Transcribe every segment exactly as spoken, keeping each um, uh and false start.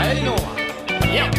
Ahí nomás. Ya.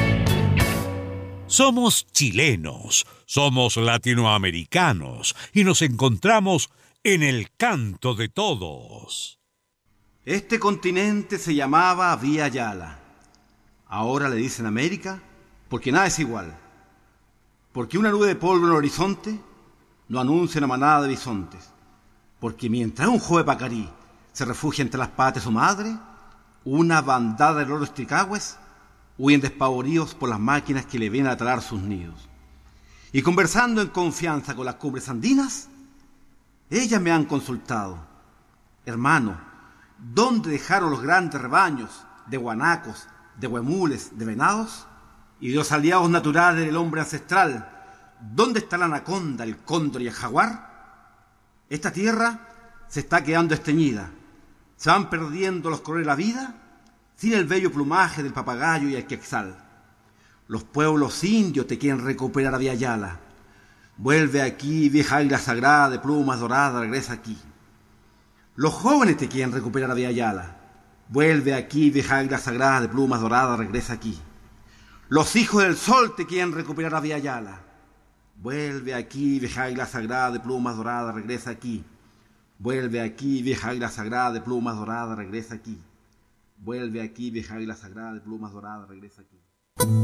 Somos chilenos, somos latinoamericanos y nos encontramos en el canto de todos. Este continente se llamaba Vía Yala. Ahora le dicen América porque nada es igual. Porque una nube de polvo en el horizonte no anuncia una manada de bisontes. Porque mientras un joven pacarí se refugia entre las patas de su madre, una bandada de loros tricagües huyen despavoridos por las máquinas que le vienen a talar sus nidos. Y conversando en confianza con las cumbres andinas, ellas me han consultado: hermano, ¿dónde dejaron los grandes rebaños de guanacos, de huemules, de venados? Y de los aliados naturales del hombre ancestral, ¿dónde está la anaconda, el cóndor y el jaguar? Esta tierra se está quedando esteñida. Se van perdiendo los colores de la vida sin el bello plumaje del papagayo y el quetzal. Los pueblos indios te quieren recuperar a Vía Yala. Vuelve aquí, vieja águila sagrada de plumas doradas, regresa aquí. Los jóvenes te quieren recuperar a Vía Yala. Vuelve aquí, vieja águila sagrada de plumas doradas, regresa aquí. Los hijos del sol te quieren recuperar a Vía Yala. Vuelve aquí, vieja águila sagrada de plumas doradas, regresa aquí. Vuelve aquí, vieja águila sagrada de plumas doradas, regresa aquí. Vuelve aquí, vieja águila sagrada de plumas doradas, regresa aquí.